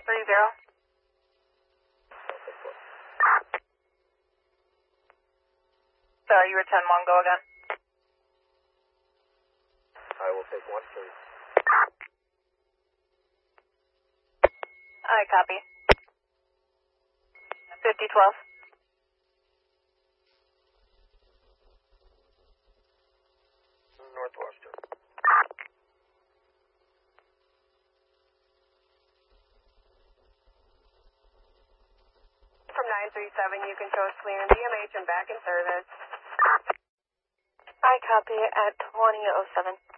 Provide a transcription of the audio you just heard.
Sorry, you were 10-1, go again. I will take 1, please. I copy. 50-12. Northwestern. From 937, you can show us clear in DMH and back in service. I copy at 2007.